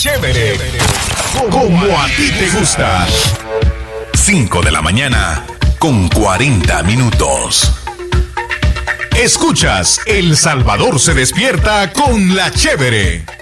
Chévere, como a ti te gusta. 5 de la mañana con 40 minutos. Escuchas El Salvador se despierta con La Chévere.